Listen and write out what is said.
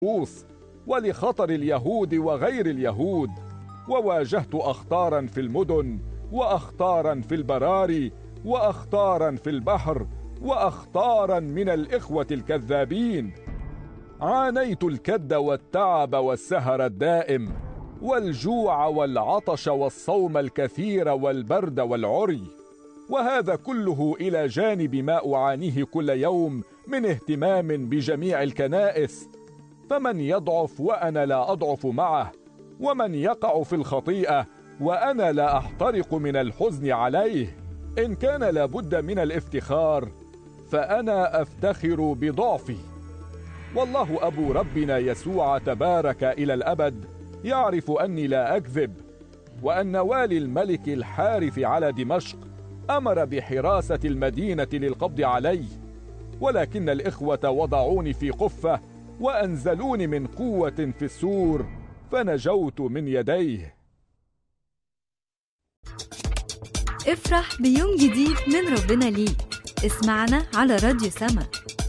النفوس ولخطر اليهود وغير اليهود، وواجهت أخطارا في المدن، وأخطارا في البراري، وأخطارا في البحر، وأخطارا من الإخوة الكذابين. عانيت الكد والتعب والسهر الدائم، والجوع والعطش والصوم الكثير والبرد والعري، وهذا كله إلى جانب ما أعانيه كل يوم من اهتمام بجميع الكنائس. فمن يضعف وأنا لا أضعف معه، ومن يقع في الخطيئة وأنا لا أحترق من الحزن عليه. إن كان لابد من الافتخار فأنا أفتخر بضعفي. والله أبو ربنا يسوع تبارك إلى الأبد يعرف أني لا أكذب، وأن والي الملك الحارث على دمشق أمر بحراسة المدينة للقبض علي، ولكن الإخوة وضعوني في قفة وأنزلوني من قوة في السور، فنجوت من يديه. افرح بيوم جديد من ربنا ليك. اسمعنا على راديو سما.